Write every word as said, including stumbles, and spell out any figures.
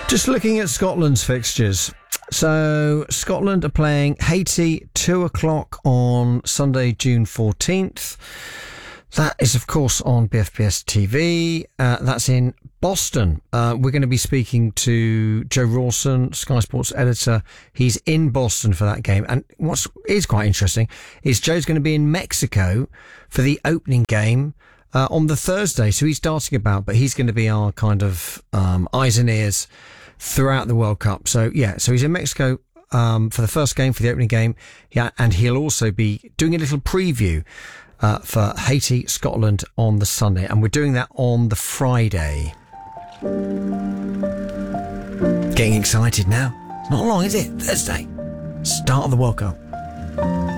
Just looking at Scotland's fixtures. So Scotland are playing Haiti two o'clock on Sunday, June fourteenth. That is, of course, on B F P S T V. Uh, that's in Boston. Uh, we're going to be speaking to Joe Rawson, Sky Sports editor. He's in Boston for that game. And what is quite interesting is Joe's going to be in Mexico for the opening game uh, on the Thursday. So he's darting about, but he's going to be our kind of um, eyes and ears throughout the World Cup. So, yeah, so he's in Mexico um, for the first game, for the opening game. Yeah, and he'll also be doing a little preview Uh, for Haiti, Scotland on the Sunday. And we're doing that on the Friday. Getting excited now. It's not long, is it? Thursday. Start of the World Cup.